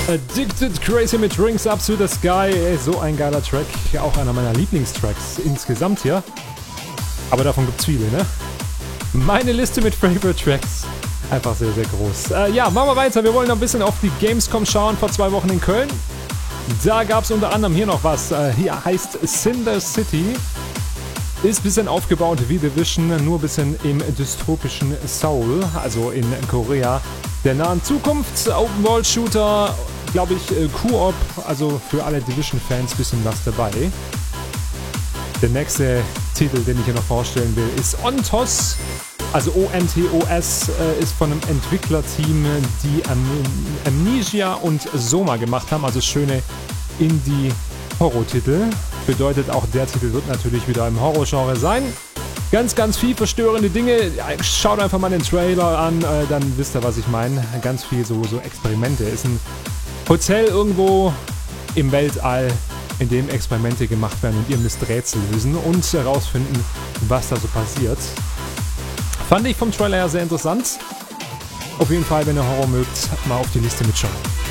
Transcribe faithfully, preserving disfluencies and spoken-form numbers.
Addicted Crazy mit Drinks Up to the Sky. Ey, so ein geiler Track. Auch einer meiner Lieblingstracks insgesamt hier. Aber davon gibt's viele, ne? Meine Liste mit Favorite Tracks. Einfach sehr, sehr groß. Äh, ja, machen wir weiter. Wir wollen noch ein bisschen auf die Gamescom schauen vor zwei Wochen in Köln. Da gab es unter anderem hier noch was. Äh, hier heißt Cinder City. Ist ein bisschen aufgebaut wie Division, nur ein bisschen im dystopischen Seoul, also in Korea der nahen Zukunft. Open-World-Shooter, glaube ich, äh, Koop, also für alle Division-Fans ein bisschen was dabei. Der nächste Titel, den ich hier noch vorstellen will, ist Ontos. Also O N T O S äh, ist von einem Entwicklerteam, die Am Amnesia und Soma gemacht haben. Also schöne Indie-Horror-Titel. Bedeutet, auch der Titel wird natürlich wieder im Horror-Genre sein. Ganz, ganz viel verstörende Dinge. Schaut einfach mal den Trailer an, äh, dann wisst ihr, was ich meine. Ganz viel so, so Experimente. Ist ein Hotel irgendwo im Weltall, in dem Experimente gemacht werden und ihr müsst Rätsel lösen und herausfinden, was da so passiert. Fand ich vom Trailer her sehr interessant. Auf jeden Fall, wenn ihr Horror mögt, mal auf die Liste mitschauen.